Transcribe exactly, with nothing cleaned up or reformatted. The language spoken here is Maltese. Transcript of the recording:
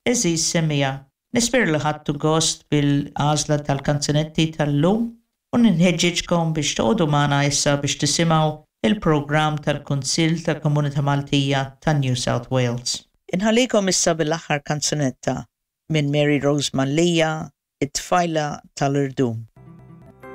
eżis semija. Nispir li ħadtu gost bil-għażla tal-kanzunetti tal-lum u ninħeġġiġkom biex toqgħodu magħna issa biex tisimgħu il-programm tal-Kunsill tal-Komunità Maltija ta' New South Wales. Inħallikom issa bil-aħħar kanzunetta minn Mary Rose Mallija, It-tfajla tal-irdum.